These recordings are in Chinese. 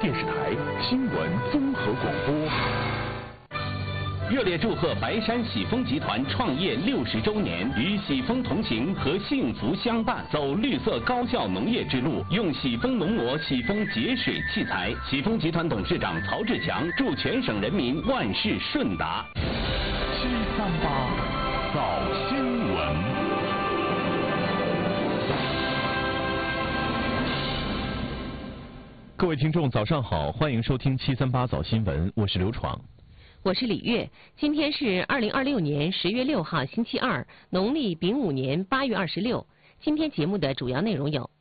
电视台新闻综合广播。 热烈祝贺白山喜丰集团创业60周年，与喜丰同行和幸福相伴，走绿色高效农业之路，用喜丰农膜、喜丰节水器材。喜丰集团董事长曹志强祝全省人民万事顺达。 738早新闻。 各位听众，早上好，欢迎收听738早新闻，我是刘闯。 我是李月，今天是2026年10月6号星期二，农历丙午年8月26。今天节目的主要内容有：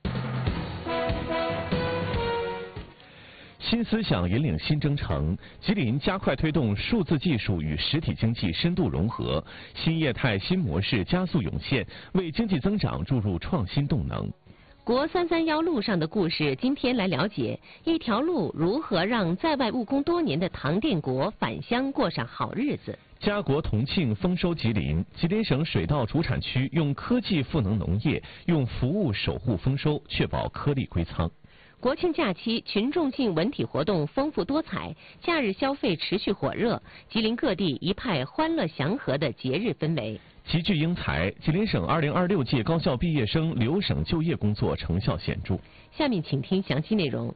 新思想引领新征程，吉林加快推动数字技术与实体经济深度融合，新业态新模式加速涌现，为经济增长注入创新动能。 国331路上的故事，今天来了解一条路如何让在外务工多年的唐建国返乡过上好日子。 家国同庆丰收吉林，吉林省水稻主产区用科技赋能农业，用服务守护丰收，确保颗粒归仓。 国庆假期，群众性文体活动丰富多彩，假日消费持续火热，吉林各地一派欢乐祥和的节日氛围。 集聚英才，吉林省2026届高校毕业生留省就业工作成效显著。 下面请听详细内容。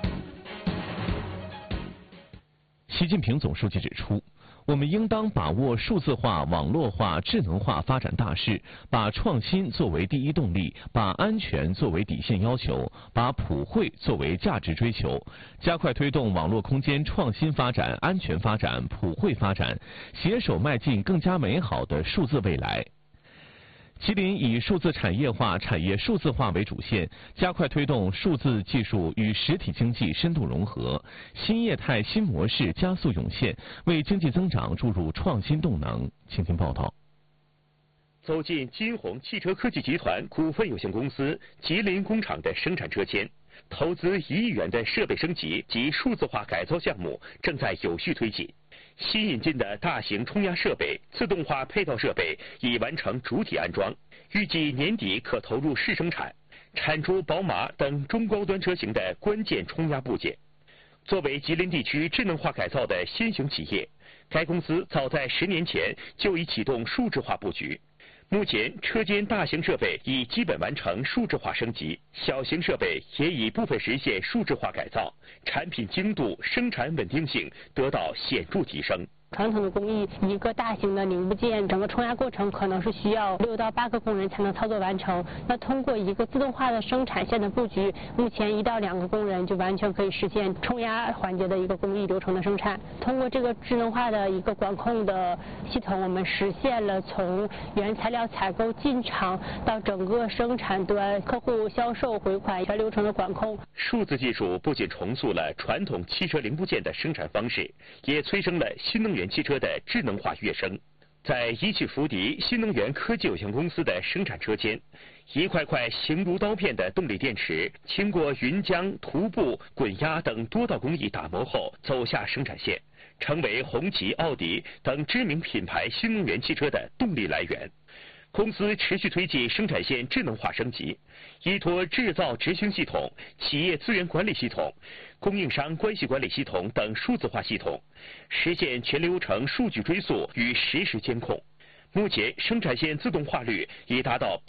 习近平总书记指出，我们应当把握数字化、网络化、智能化发展大势，把创新作为第一动力，把安全作为底线要求，把普惠作为价值追求，加快推动网络空间创新发展、安全发展、普惠发展，携手迈进更加美好的数字未来。吉林以数字产业化、产业数字化为主线，加快推动数字技术与实体经济深度融合，新业态新模式加速涌现，为经济增长注入创新动能。请听报道。 走进金鸿汽车科技集团股份有限公司吉林工厂的生产车间，投资1亿元的设备升级及数字化改造项目正在有序推进。新引进的大型冲压设备、自动化配套设备已完成主体安装，预计年底可投入试生产，产出宝马等中高端车型的关键冲压部件。作为吉林地区智能化改造的先行企业，该公司早在10年前就已启动数字化布局。目前，车间大型设备已基本完成数字化升级，小型设备也已部分实现数字化改造，产品精度、生产稳定性得到显著提升。 传统的工艺，一个大型的零部件，整个冲压过程可能是需要6到8个工人才能操作完成。那通过一个自动化的生产线的布局，目前1到2个工人就完全可以实现冲压环节的一个工艺流程的生产。通过这个智能化的一个管控的系统，我们实现了从原材料采购进厂到整个生产端、客户销售、回款全流程的管控。 数字技术不仅重塑了传统汽车零部件的生产方式，也催生了新能源汽车的智能化跃升。在一汽福迪新能源科技有限公司的生产车间，一块块形如刀片的动力电池，经过云浆、涂布、滚压等多道工艺打磨后，走下生产线，成为红旗、奥迪等知名品牌新能源汽车的动力来源。公司持续推进生产线智能化升级，依托制造执行系统、企业资源管理系统、供应商关系管理系统等数字化系统，实现全流程数据追溯与实时监控。目前，生产线自动化率已达到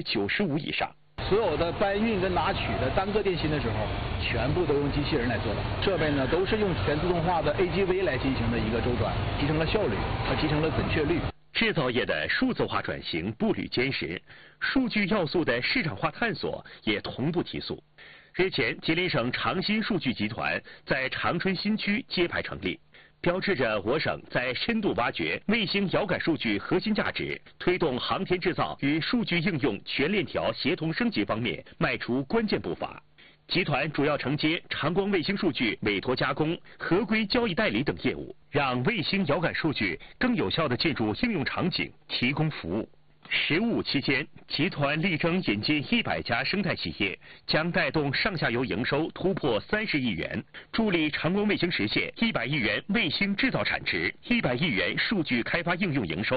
95%以上。 所有的搬运跟拿取的单个电芯的时候，全部都用机器人来做的。设备呢，都是用全自动化的 AGV 来进行的一个周转，提升了效率和提升了准确率。 制造业的数字化转型步履坚实，数据要素的市场化探索也同步提速。日前，吉林省长新数据集团在长春新区揭牌成立，标志着我省在深度挖掘卫星遥感数据核心价值，推动航天制造与数据应用全链条协同升级方面迈出关键步伐。集团主要承接长光卫星数据委托加工、合规交易代理等业务，让卫星遥感数据更有效地进入应用场景，提供服务。15期间，集团力争引进100家生态企业，将带动上下游营收突破30亿元，助力长光卫星实现100亿元卫星制造产值、100亿元数据开发应用营收。